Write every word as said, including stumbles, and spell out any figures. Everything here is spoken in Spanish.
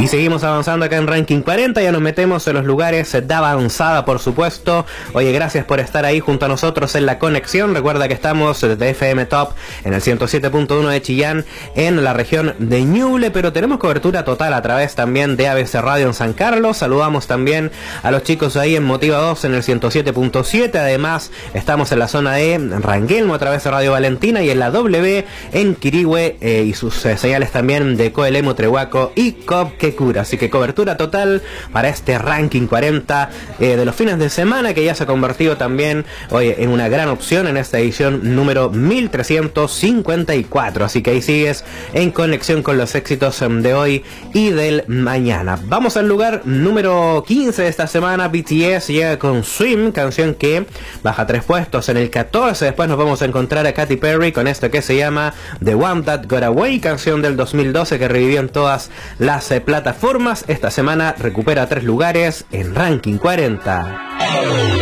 Y seguimos avanzando acá en Ranking cuarenta, ya nos metemos en los lugares de avanzada, por supuesto. Oye, gracias por estar ahí junto a nosotros en la conexión. Recuerda que estamos desde F M Top en el ciento siete punto uno de Chillán, en la región de Ñuble, pero tenemos cobertura total a través también de A B C Radio en San Carlos. Saludamos también a los chicos ahí en Motiva dos en el ciento siete punto siete. Además, estamos en la zona de Ranguelmo a través de Radio Valentina y en la W en Quirihue eh, y sus eh, señales también de Coelemu, Trehuaco y Cobquecura. Así que cobertura total para este Ranking cuarenta eh, de los fines de semana, que ya se ha convertido también oye, en una gran opción en esta edición número mil trescientos cincuenta y cuatro. Así que ahí sigues en conexión con los éxitos de hoy y del mañana. Vamos al lugar número quince de esta semana. B T S llega con Swim, canción que baja tres puestos en el catorce. Después nos vamos a encontrar a Katy Perry con esto que se llama The One That Got Away, canción del dos mil doce que revivió en todas las eh, plataformas. Esta semana recupera tres lugares en Ranking cuarenta.